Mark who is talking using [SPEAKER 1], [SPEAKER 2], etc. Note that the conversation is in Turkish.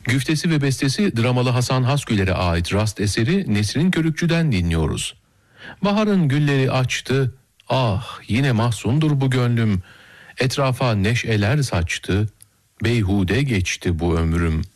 [SPEAKER 1] Güftesi ve bestesi dramalı Hasan Hasgüler'e ait rast eseri Nesrin Körükçü'den dinliyoruz. Baharın gülleri açtı, ah yine mahzundur bu gönlüm. Etrafa neşeler saçtı, beyhude geçti bu ömrüm.